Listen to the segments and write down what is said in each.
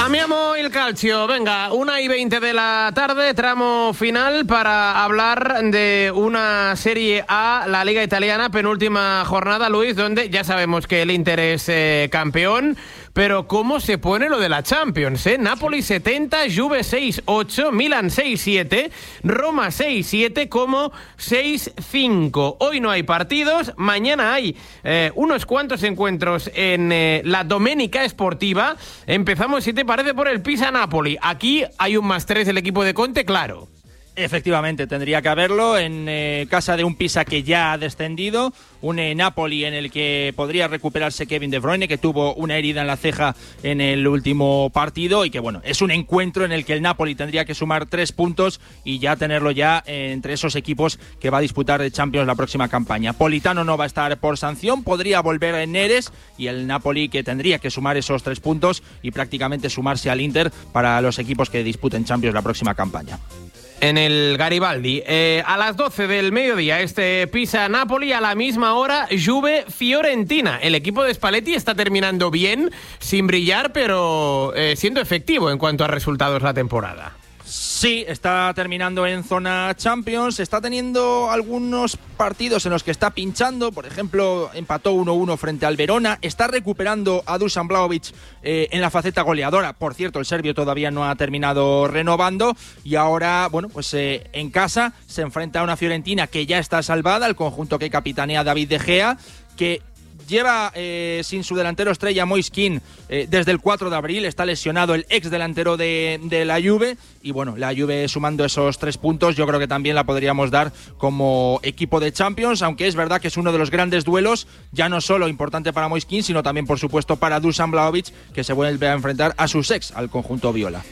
Amiamo il calcio. Venga, 1:20 de la tarde, tramo final para hablar de una Serie A, la Liga Italiana, penúltima jornada, Luis, donde ya sabemos que el Inter es campeón. Pero ¿cómo se pone lo de la Champions? Napoli 70, Juve 6-8, Milan 6-7, Roma 6-7, como 6-5. Hoy no hay partidos, mañana hay unos cuantos encuentros en la Domenica Sportiva. Empezamos, si te parece, por el Pisa-Napoli. Aquí hay un +3 del equipo de Conte, claro. Efectivamente, tendría que haberlo en casa de un Pisa que ya ha descendido, un Napoli en el que podría recuperarse Kevin De Bruyne, que tuvo una herida en la ceja en el último partido, y que bueno, es un encuentro en el que el Napoli tendría que sumar 3 puntos y ya tenerlo ya entre esos equipos que va a disputar de Champions la próxima campaña. Politano no va a estar por sanción, podría volver en Neres, y el Napoli que tendría que sumar esos 3 puntos y prácticamente sumarse al Inter para los equipos que disputen Champions la próxima campaña. En el Garibaldi, a las 12 del mediodía, este Pisa-Napoli, a la misma hora, Juve-Fiorentina. El equipo de Spalletti está terminando bien, sin brillar, pero siendo efectivo en cuanto a resultados la temporada. Sí, está terminando en zona Champions, está teniendo algunos partidos en los que está pinchando, por ejemplo, empató 1-1 frente al Verona, está recuperando a Dusan Vlahovic en la faceta goleadora. Por cierto, el serbio todavía no ha terminado renovando y ahora, bueno, pues en casa se enfrenta a una Fiorentina que ya está salvada, el conjunto que capitanea David De Gea, que lleva sin su delantero estrella Moise Kean desde el 4 de abril, está lesionado el ex delantero de la Juve, y bueno, la Juve sumando esos 3 puntos yo creo que también la podríamos dar como equipo de Champions, aunque es verdad que es uno de los grandes duelos, ya no solo importante para Moise Kean, sino también por supuesto para Dusan Vlahovic, que se vuelve a enfrentar a sus ex, al conjunto viola.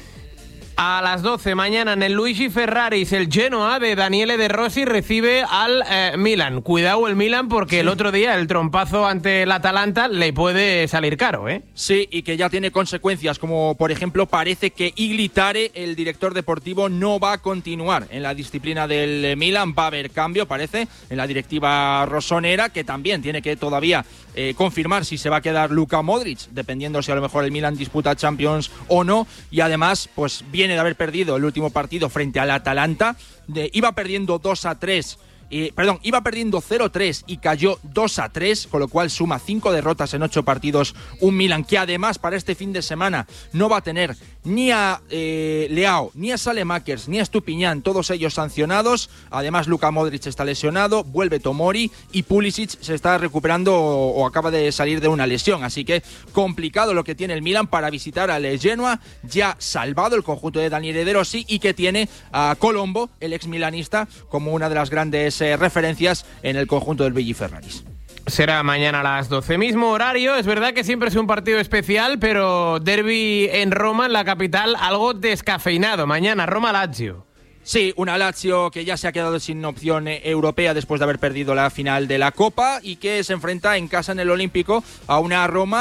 A las 12 mañana en el Luigi Ferraris, el Genoa de Daniele De Rossi recibe al Milan. Cuidado el Milan, porque el otro día el trompazo ante el Atalanta le puede salir caro, ¿eh? Sí, y que ya tiene consecuencias, como por ejemplo parece que Iglitare, el director deportivo, no va a continuar en la disciplina del Milan. Va a haber cambio, parece, en la directiva rosonera, que también tiene que todavía confirmar si se va a quedar Luka Modric, dependiendo si a lo mejor el Milan disputa Champions o no. Y además, pues viene de haber perdido el último partido frente al Atalanta, iba perdiendo 2-3, iba perdiendo 0-3 y cayó 2-3, con lo cual suma 5 derrotas en 8 partidos, un Milan que además para este fin de semana no va a tener ni a Leao, ni a Saelemaekers, ni a Estupiñán, todos ellos sancionados. Además Luka Modric está lesionado, vuelve Tomori y Pulisic se está recuperando o acaba de salir de una lesión, así que complicado lo que tiene el Milan para visitar al Genoa, ya salvado el conjunto de Daniele De Rossi, y que tiene a Colombo, el ex milanista, como una de las grandes referencias en el conjunto del Luigi Ferraris. Será mañana a las 12, mismo horario. Es verdad que siempre es un partido especial, pero derbi en Roma, en la capital, algo descafeinado. Mañana Roma-Lazio. Sí, una Lazio que ya se ha quedado sin opción europea después de haber perdido la final de la Copa y que se enfrenta en casa en el Olímpico a una Roma